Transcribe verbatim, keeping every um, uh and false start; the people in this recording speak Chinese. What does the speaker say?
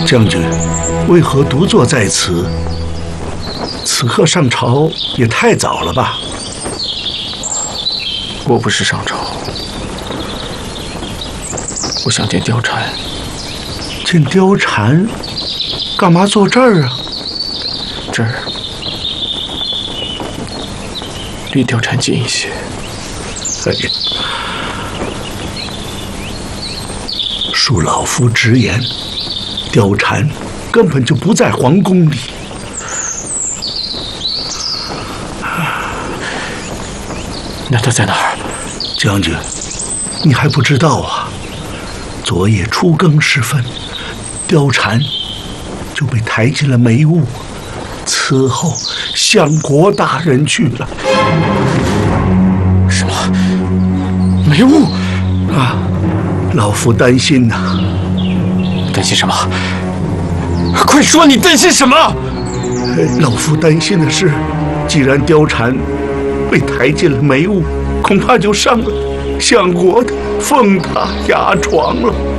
将军为何独坐在此？此刻上朝也太早了吧？ 我不是上朝，我想见貂蝉。 见貂蝉？干嘛坐这儿啊？ 这儿离貂蝉近一些。 哎呀，恕老夫直言，貂蝉根本就不在皇宫里。 那他在哪儿？ 将军，你还不知道啊？昨夜初更时分，貂蝉就被抬进了梅屋，此后相国大人去了。 什么？梅屋？ 啊，老夫担心呐、啊。 担心什么？快说，你担心什么？ 老夫担心的是，既然貂蝉被抬进了梅屋，恐怕就上了相国的凤榻牙床了。